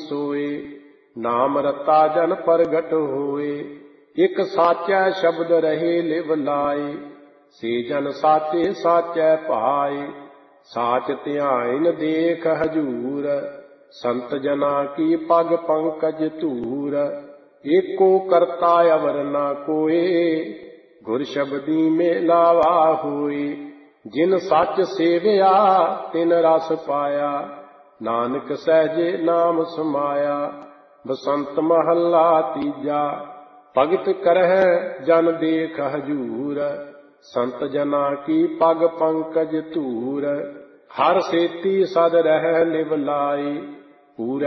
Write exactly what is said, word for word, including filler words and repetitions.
सोए। नाम रता जन प्रगट होए। एक साचै शब्द रहे लिव लाए। से जन साचे साचै भाए। साच ध्यान देख हजूर। संत जना की पग पंकज धूर। एको करता अवर न कोए। गुर शब्दी में लावा होए। जिन सच सेविया तिन रस पाया। नानक सहजे नाम समाया। बसंत महला तीजा। भगत करह जन देख हजूर। संत जना की पग पंकज धूर। हर सेती सद रह लिव लाए।